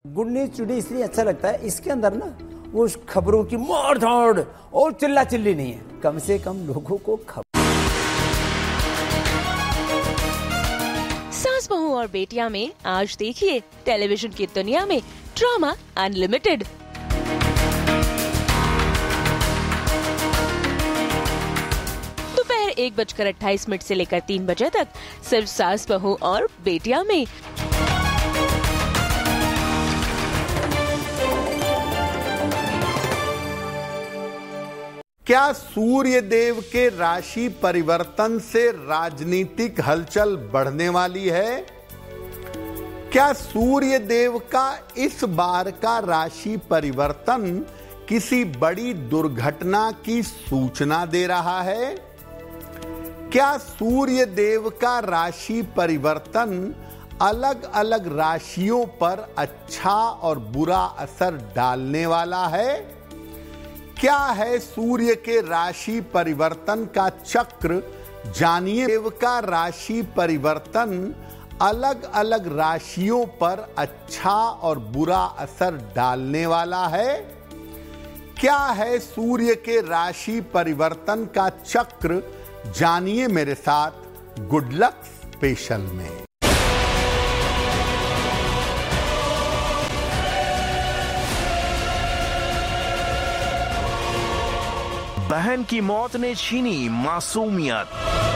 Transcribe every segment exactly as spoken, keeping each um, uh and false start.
Good news today इसलिए अच्छा लगता है, इसके अंदर ना वो खबरों की मोड़ धाड़ और चिल्ला चिल्ली नहीं है, कम से कम लोगों को खबर। सास बहू और बेटियां में आज देखिए टेलीविजन की दुनिया में ड्रामा अनलिमिटेड। दोपहर एक बजकर अट्ठाईस मिनट से लेकर तीन बजे तक सिर्फ सास बहू और बेटियां में। क्या सूर्य देव के राशि परिवर्तन से राजनीतिक हलचल बढ़ने वाली है? क्या सूर्य देव का इस बार का राशि परिवर्तन किसी बड़ी दुर्घटना की सूचना दे रहा है? क्या सूर्य देव का राशि परिवर्तन अलग अलग राशियों पर अच्छा और बुरा असर डालने वाला है? क्या है सूर्य के राशि परिवर्तन का चक्र? जानिए, देव का राशि परिवर्तन अलग अलग राशियों पर अच्छा और बुरा असर डालने वाला है। क्या है सूर्य के राशि परिवर्तन का चक्र? जानिए मेरे साथ गुड लक स्पेशल में। बहन की मौत ने छीनी मासूमियत।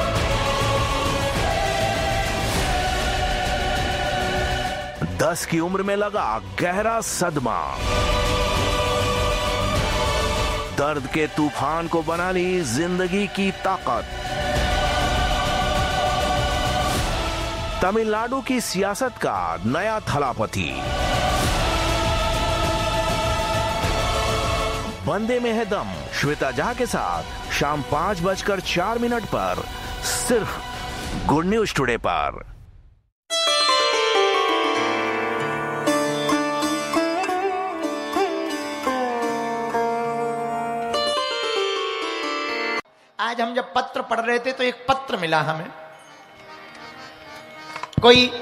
दस की उम्र में लगा गहरा सदमा। दर्द के तूफान को बना ली जिंदगी की ताकत। तमिलनाडु की सियासत का नया थलापति। बंदे में है दम श्वेता झा के साथ शाम पांच बजकर चार मिनट पर सिर्फ गुड न्यूज टुडे पर। आज हम जब पत्र पढ़ रहे थे तो एक पत्र मिला हमें। कोई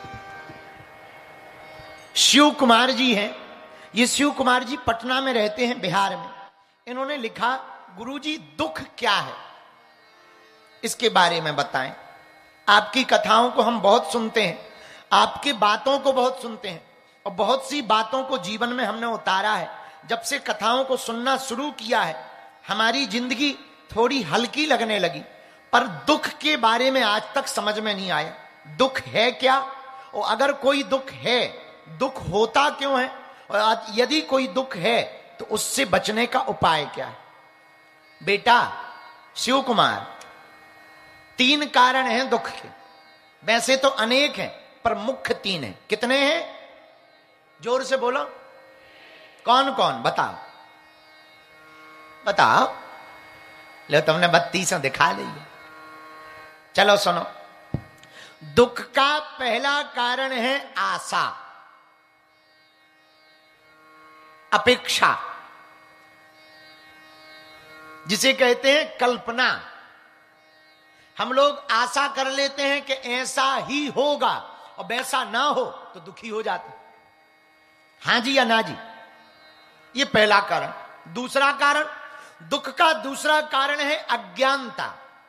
शिव कुमार जी हैं। ये शिव कुमार जी पटना में रहते हैं, बिहार में। इन्होंने लिखा, गुरुजी दुख क्या है इसके बारे में बताएं। आपकी कथाओं को हम बहुत सुनते हैं, आपकी बातों को बहुत सुनते हैं और बहुत सी बातों को जीवन में हमने उतारा है। जब से कथाओं को सुनना शुरू किया है हमारी जिंदगी थोड़ी हल्की लगने लगी, पर दुख के बारे में आज तक समझ में नहीं आया। दुख है क्या, और अगर कोई दुख है, दुख होता क्यों है, और यदि कोई दुख है तो उससे बचने का उपाय क्या है? बेटा शिव कुमार, तीन कारण हैं दुख के। वैसे तो अनेक हैं पर मुख्य तीन हैं। कितने हैं? जोर से बोलो। कौन कौन? बताओ बताओ। लो, तुमने बत्तीसों दिखा दी है। चलो सुनो। दुख का पहला कारण है आशा, अपेक्षा, जिसे कहते हैं कल्पना। हम लोग आशा कर लेते हैं कि ऐसा ही होगा और वैसा ना हो तो दुखी हो जाते। हां जी या ना जी? ये पहला कारण। दूसरा कारण, दुख का दूसरा कारण है अज्ञानता,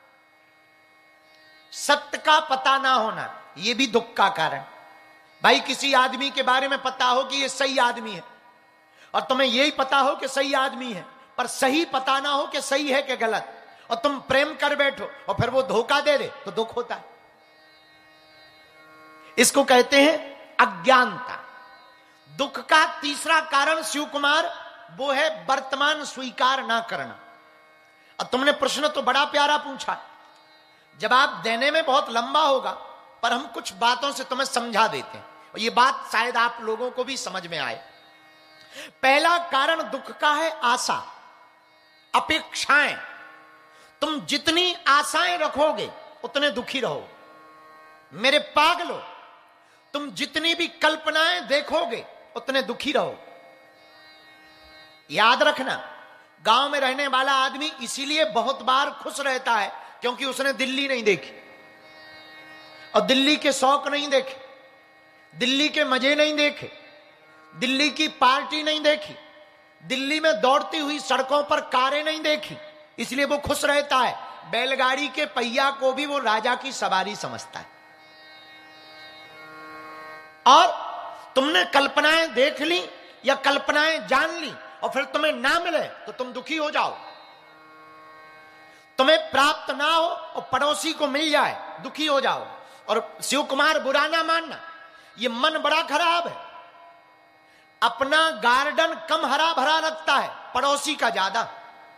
सत्य का पता ना होना। यह भी दुख का कारण। भाई, किसी आदमी के बारे में पता हो कि यह सही आदमी है और तुम्हें यही पता हो कि सही आदमी है, पर सही पता ना हो कि सही है कि गलत, और तुम प्रेम कर बैठो और फिर वो धोखा दे दे तो दुख होता है। इसको कहते हैं अज्ञानता। दुख का तीसरा कारण शिव कुमार, वो है वर्तमान स्वीकार ना करना। और तुमने प्रश्न तो बड़ा प्यारा पूछा, जवाब देने में बहुत लंबा होगा, पर हम कुछ बातों से तुम्हें समझा देते हैं और ये बात शायद आप लोगों को भी समझ में आए। पहला कारण दुख का है आशा, अपेक्षाएं। तुम जितनी आशाएं रखोगे उतने दुखी रहोगे। मेरे पागलो, तुम जितनी भी कल्पनाएं देखोगे उतने दुखी रहो। याद रखना, गांव में रहने वाला आदमी इसीलिए बहुत बार खुश रहता है क्योंकि उसने दिल्ली नहीं देखी और दिल्ली के शौक नहीं देखे, दिल्ली के मजे नहीं देखे। दिल्ली की पार्टी नहीं देखी, दिल्ली में दौड़ती हुई सड़कों पर कारें नहीं देखी, इसलिए वो खुश रहता है। बैलगाड़ी के पहिया को भी वो राजा की सवारी समझता है। और तुमने कल्पनाएं देख ली या कल्पनाएं जान ली और फिर तुम्हें ना मिले तो तुम दुखी हो जाओ। तुम्हें प्राप्त ना हो और पड़ोसी को मिल जाए, दुखी हो जाओ। और शिव कुमार बुरा ना मानना, ये मन बड़ा खराब है। अपना गार्डन कम हरा भरा लगता है, पड़ोसी का ज्यादा।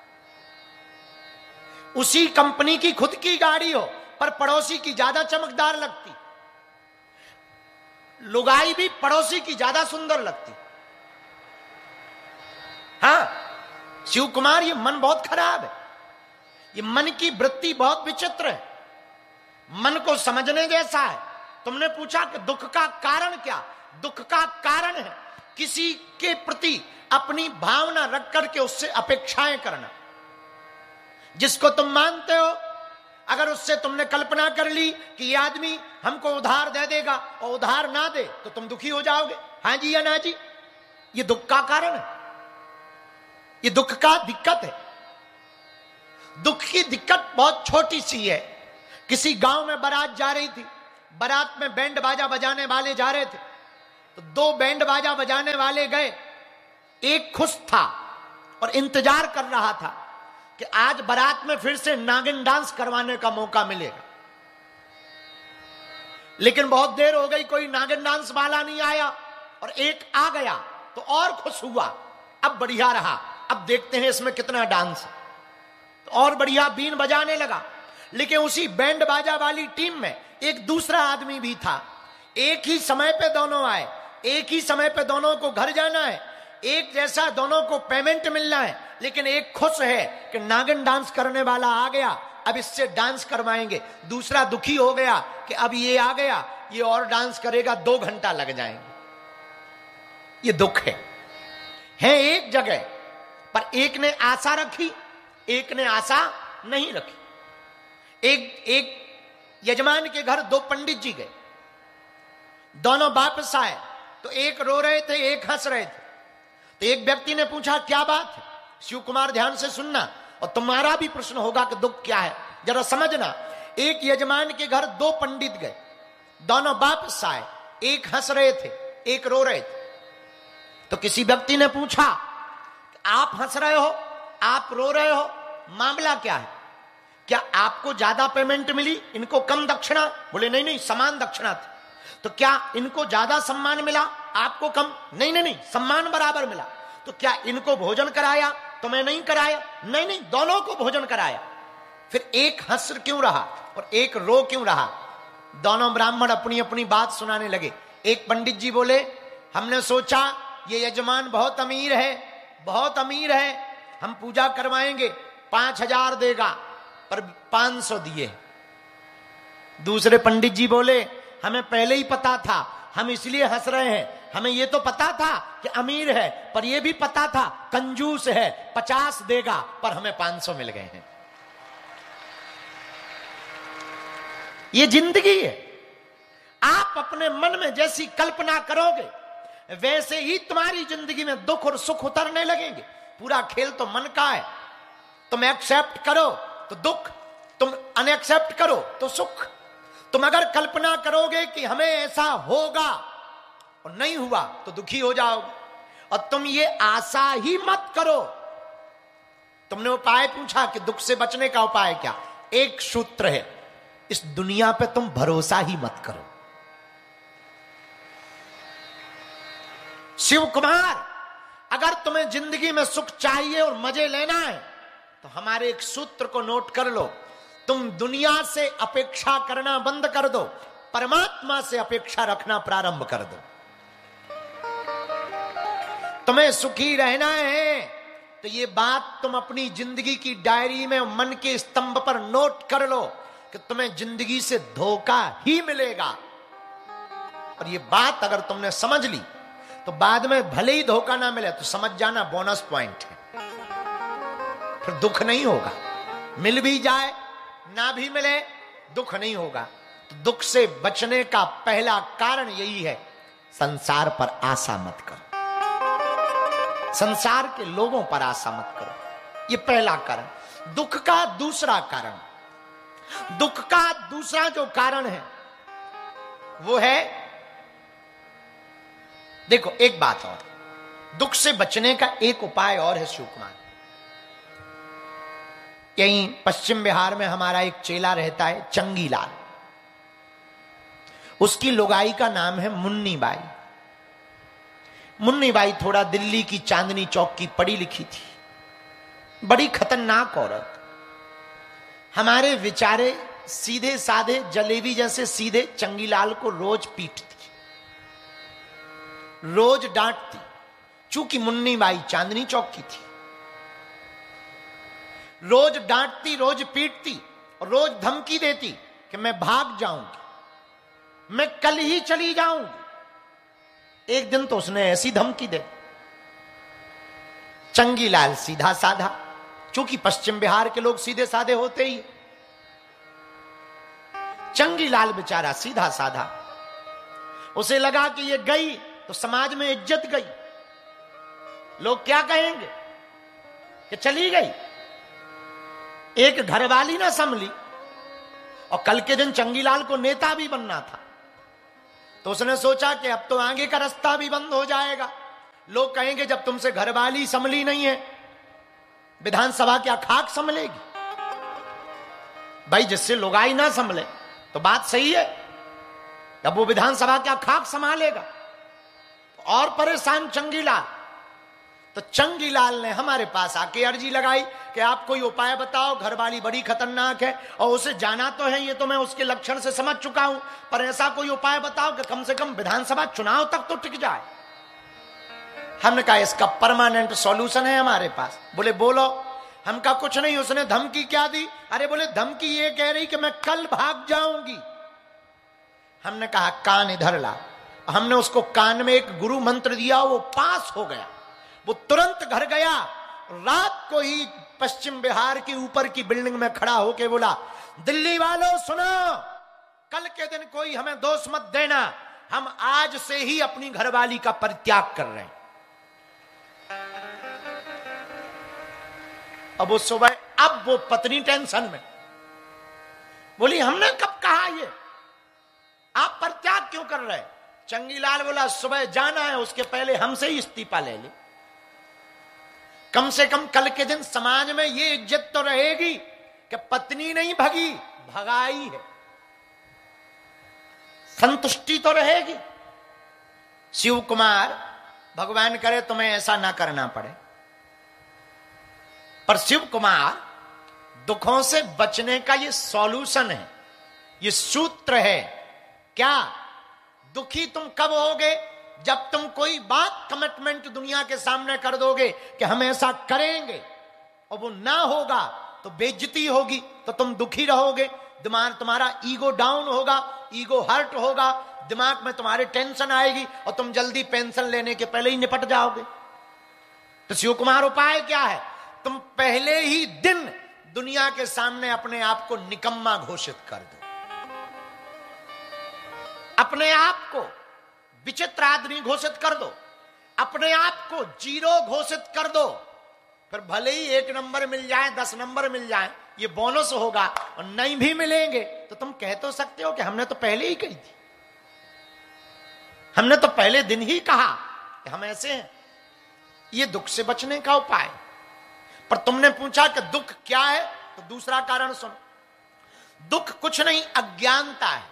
उसी कंपनी की खुद की गाड़ी हो पर पड़ोसी की ज्यादा चमकदार लगती, लुगाई भी पड़ोसी की ज्यादा सुंदर लगती। हाँ शिव कुमार, ये मन बहुत खराब है, ये मन की वृत्ति बहुत विचित्र है, मन को समझने जैसा है। तुमने पूछा कि दुख का कारण क्या? दुख का कारण है किसी के प्रति अपनी भावना रख करके उससे अपेक्षाएं करना। जिसको तुम मानते हो, अगर उससे तुमने कल्पना कर ली कि ये आदमी हमको उधार दे देगा और उधार ना दे तो तुम दुखी हो जाओगे। हाँ जी या ना जी? ये दुख का कारण है, ये दुख का दिक्कत है। दुख की दिक्कत बहुत छोटी सी है। किसी गांव में बारात जा रही थी, बारात में बैंड बाजा बजाने वाले जा रहे थे, तो दो बैंड बाजा बजाने वाले गए। एक खुश था और इंतजार कर रहा था कि आज बारात में फिर से नागिन डांस करवाने का मौका मिलेगा, लेकिन बहुत देर हो गई, कोई नागिन डांस वाला नहीं आया। और एक आ गया तो और खुश हुआ, अब बढ़िया रहा, अब देखते हैं इसमें कितना डांस है। तो और बढ़िया बीन बजाने लगा। लेकिन उसी बैंड बाजा वाली टीम में एक दूसरा आदमी भी था। एक ही समय पे दोनों आए, एक ही समय पे दोनों को घर जाना है, एक जैसा दोनों को पेमेंट मिलना है। लेकिन एक खुश है कि नागिन डांस करने वाला आ गया, अब इससे डांस करवाएंगे। दूसरा दुखी हो गया कि अब ये आ गया, ये और डांस करेगा, दो घंटा लग जाएंगे। ये दुख है। है एक जगह पर एक ने आशा रखी, एक ने आशा नहीं रखी। एक एक यजमान के घर दो पंडित जी गए, दोनों वापस आए तो एक रो रहे थे, एक हंस रहे थे। तो एक व्यक्ति ने पूछा क्या बात है? शिव कुमार ध्यान से सुनना और तुम्हारा भी प्रश्न होगा कि दुख क्या है, जरा समझना। एक यजमान के घर दो पंडित गए, दोनों वापस आए, एक हंस रहे थे, एक रो रहे थे। तो किसी व्यक्ति ने पूछा आप हंस रहे हो, आप रो रहे हो, मामला क्या है? क्या आपको ज्यादा पेमेंट मिली, इनको कम दक्षिणा? बोले नहीं नहीं, समान दक्षिणा थी। तो क्या इनको ज्यादा सम्मान मिला, आपको कम? नहीं नहीं नहीं, सम्मान बराबर मिला। तो क्या इनको भोजन कराया, तुम्हें नहीं कराया? नहीं नहीं, दोनों को भोजन कराया। फिर एक हंस क्यों रहा और एक रो क्यों रहा? दोनों ब्राह्मण अपनी अपनी बात सुनाने लगे। एक पंडित जी बोले हमने सोचा ये यजमान बहुत अमीर है, बहुत अमीर है, हम पूजा करवाएंगे, पांच हजार देगा, पर पांच सौ दिए। दूसरे पंडित जी बोले हमें पहले ही पता था, हम इसलिए हंस रहे हैं, हमें ये तो पता था कि अमीर है, पर ये भी पता था कंजूस है, पचास देगा, पर हमें पांच सौ मिल गए हैं। ये जिंदगी है। आप अपने मन में जैसी कल्पना करोगे वैसे ही तुम्हारी जिंदगी में दुख और सुख उतरने लगेंगे। पूरा खेल तो मन का है। तुम एक्सेप्ट करो तो दुख, तुम अनएक्सेप्ट करो तो सुख। तुम अगर कल्पना करोगे कि हमें ऐसा होगा और नहीं हुआ तो दुखी हो जाओगे। और तुम ये आशा ही मत करो। तुमने उपाय पूछा कि दुख से बचने का उपाय क्या? एक सूत्र है, इस दुनिया पे तुम भरोसा ही मत करो। शिव कुमार, अगर तुम्हें जिंदगी में सुख चाहिए और मजे लेना है तो हमारे एक सूत्र को नोट कर लो। तुम दुनिया से अपेक्षा करना बंद कर दो, परमात्मा से अपेक्षा रखना प्रारंभ कर दो। तुम्हें सुखी रहना है तो ये बात तुम अपनी जिंदगी की डायरी में, मन के स्तंभ पर नोट कर लो कि तुम्हें जिंदगी से धोखा ही मिलेगा। और ये बात अगर तुमने समझ ली तो बाद में भले ही धोखा ना मिले तो समझ जाना बोनस पॉइंट है, फिर दुख नहीं होगा। मिल भी जाए ना भी मिले दुख नहीं होगा। तो दुख से बचने का पहला कारण यही है, संसार पर आशा मत करो। संसार के लोगों पर आशा मत करो। ये पहला कारण। दुख का दूसरा कारण, दुख का दूसरा जो कारण है वो है, देखो एक बात और, दुख से बचने का एक उपाय और है शिव कुमार। यहीं पश्चिम बिहार में हमारा एक चेला रहता है चंगीलाल, उसकी लुगाई का नाम है मुन्नी बाई। मुन्नी बाई थोड़ा दिल्ली की चांदनी चौक की पढ़ी लिखी थी, बड़ी खतरनाक औरत। हमारे विचारे सीधे साधे जलेबी जैसे सीधे चंगीलाल को रोज पीटती, रोज डांटती, चूंकि मुन्नी बाई चांदनी चौक की थी। रोज डांटती, रोज पीटती और रोज धमकी देती कि मैं भाग जाऊंगी, मैं कल ही चली जाऊंगी। एक दिन तो उसने ऐसी धमकी दे, चंगीलाल सीधा साधा, क्योंकि पश्चिम बिहार के लोग सीधे साधे होते ही, चंगीलाल बेचारा सीधा साधा, उसे लगा कि ये गई तो समाज में इज्जत गई, लोग क्या कहेंगे कि चली गई। एक घरवाली ना संभली, और कल के दिन चंगीलाल को नेता भी बनना था, तो उसने सोचा कि अब तो आगे का रास्ता भी बंद हो जाएगा। लोग कहेंगे जब तुमसे घरवाली संभली नहीं है, विधानसभा क्या खाक संभलेगी। भाई जिससे लुगाई ना संभले तो बात सही है, अब वो विधानसभा क्या खाक संभालेगा। और परेशान चंगीलाल, तो चंगीलाल ने हमारे पास आके अर्जी लगाई कि आप कोई उपाय बताओ, घरवाली बड़ी खतरनाक है और उसे जाना तो है, ये तो मैं उसके लक्षण से समझ चुका हूं, पर ऐसा कोई उपाय बताओ कि कम से कम विधानसभा चुनाव तक तो टिक जाए। हमने कहा इसका परमानेंट सॉल्यूशन है हमारे पास। बोले बोलो। हम कहा कुछ नहीं। उसने धमकी क्या दी? अरे बोले धमकी ये कह रही कि मैं कल भाग जाऊंगी। हमने कहा कान इधर ला। हमने उसको कान में एक गुरु मंत्र दिया, वो पास हो गया। वो तुरंत घर गया, रात को ही पश्चिम बिहार की ऊपर की बिल्डिंग में खड़ा होके बोला, दिल्ली वालों सुनो, कल के दिन कोई हमें दोष मत देना, हम आज से ही अपनी घरवाली का परित्याग कर रहे हैं। अब वो सुबह, अब वो पत्नी टेंशन में बोली हमने कब कहा ये, आप परित्याग क्यों कर रहे? चंगीलाल बोला सुबह जाना है, उसके पहले हमसे ही इस्तीफा ले ले, कम से कम कल के दिन समाज में ये इज्जत तो रहेगी कि पत्नी नहीं भगी, भगाई है, संतुष्टि तो रहेगी। शिव कुमार, भगवान करे तुम्हें ऐसा ना करना पड़े, पर शिव कुमार दुखों से बचने का ये सॉल्यूशन है, ये सूत्र है। क्या? दुखी तुम कब होगे? जब तुम कोई बात कमिटमेंट दुनिया के सामने कर दोगे कि हम ऐसा करेंगे और वो ना होगा तो बेइज्जती होगी, तो तुम दुखी रहोगे, दिमाग तुम्हारा ईगो डाउन होगा, ईगो हर्ट होगा, दिमाग में तुम्हारे टेंशन आएगी और तुम जल्दी पेंशन लेने के पहले ही निपट जाओगे। तो शिव कुमार उपाय क्या है? तुम पहले ही दिन दुनिया के सामने अपने आप को निकम्मा घोषित कर दो, अपने आप को विचित्र आदमी घोषित कर दो, अपने आप को जीरो घोषित कर दो। फिर भले ही एक नंबर मिल जाए, दस नंबर मिल जाए, ये बोनस होगा, और नहीं भी मिलेंगे तो तुम कह तो सकते हो कि हमने तो पहले ही कही थी, हमने तो पहले दिन ही कहा कि हम ऐसे हैं। ये दुख से बचने का उपाय। पर तुमने पूछा कि दुख क्या है, तो दूसरा कारण सुनो। दुख कुछ नहीं, अज्ञानता है।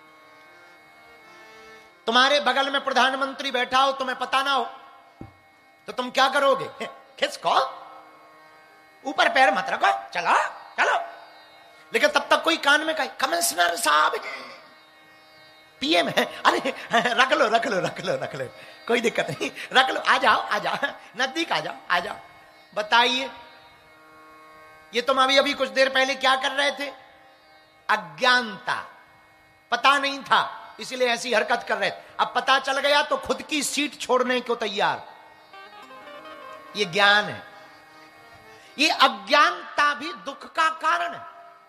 तुम्हारे बगल में प्रधानमंत्री बैठा हो, तुम्हें पता ना हो तो तुम क्या करोगे? खिसको, ऊपर पैर मत रखो, चलो चलो। लेकिन तब तक कोई कान में कहे कमिश्नर साहब पीएम है, अरे रख लो रख लो रख लो रख लो, कोई दिक्कत नहीं, रख लो, आ जाओ आ जाओ, नजदीक आ जाओ आ जाओ। बताइए, ये तुम अभी अभी कुछ देर पहले क्या कर रहे थे? अज्ञानता, पता नहीं था इसलिए ऐसी हरकत कर रहे थे। अब पता चल गया तो खुद की सीट छोड़ने को तैयार। ये ज्ञान है। ये अज्ञानता भी दुख का कारण है।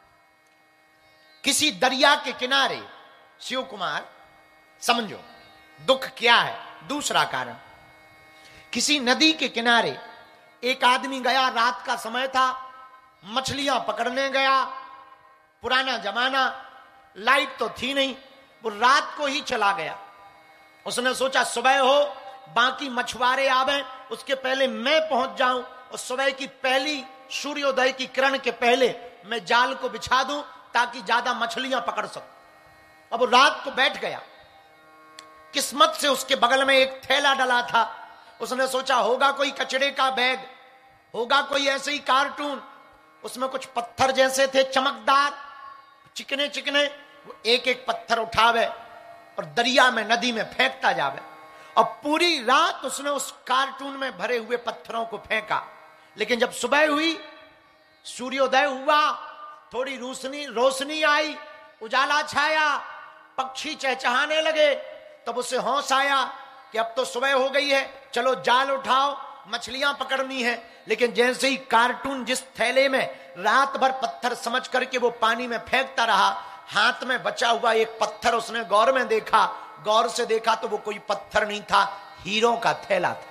किसी दरिया के किनारे शिव कुमार, समझो दुख क्या है। दूसरा कारण, किसी नदी के किनारे एक आदमी गया, रात का समय था, मछलियां पकड़ने गया। पुराना जमाना, लाइट तो थी नहीं, वो रात को ही चला गया। उसने सोचा सुबह हो, बाकी मछुआरे आवे, उसके पहले मैं पहुंच जाऊं और सुबह की पहली सूर्योदय की किरण के पहले मैं जाल को बिछा दूं ताकि ज्यादा मछलियां पकड़ सकूं। अब वो रात को बैठ गया। किस्मत से उसके बगल में एक थैला डला था। उसने सोचा होगा कोई कचड़े का बैग, होगा कोई ऐसे ही कार्टून। उसमें कुछ पत्थर जैसे थे, चमकदार, चिकने चिकने। वो एक एक पत्थर उठावे और दरिया में, नदी में फेंकता जावे। और पूरी रात उसने उस कार्टून में भरे हुए पत्थरों को फेंका। लेकिन जब सुबह हुई, सूर्योदय हुआ, थोड़ी रोशनी रोशनी आई, उजाला छाया, पक्षी चहचहाने लगे, तब उसे होश आया कि अब तो सुबह हो गई है, चलो जाल उठाओ, मछलियां पकड़नी है। लेकिन जैसे ही कार्टून जिस थैले में रात भर पत्थर समझ करके वो पानी में फेंकता रहा, हाथ में बचा हुआ एक पत्थर उसने गौर में देखा। गौर से देखा तो वो कोई पत्थर नहीं था, हीरों का थैला था,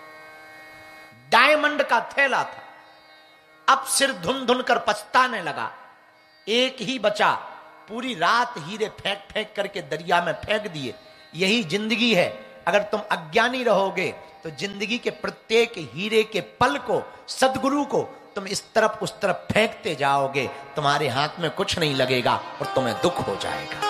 डायमंड का थैला था। अब सिर धुन धुन कर पछताने लगा। एक ही बचा, पूरी रात हीरे फेंक फेंक करके दरिया में फेंक दिए। यही जिंदगी है। अगर तुम अज्ञानी रहोगे तो जिंदगी के प्रत्येक हीरे के पल को, सदगुरु को तुम इस तरफ उस तरफ फेंकते जाओगे, तुम्हारे हाथ में कुछ नहीं लगेगा और तुम्हें दुख हो जाएगा।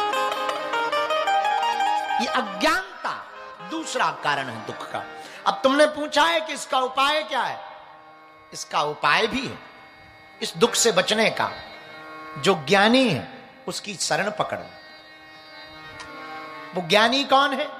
ये अज्ञानता दूसरा कारण है दुख का। अब तुमने पूछा है कि इसका उपाय क्या है? इसका उपाय भी है इस दुख से बचने का। जो ज्ञानी है उसकी शरण पकड़ो। वो ज्ञानी कौन है?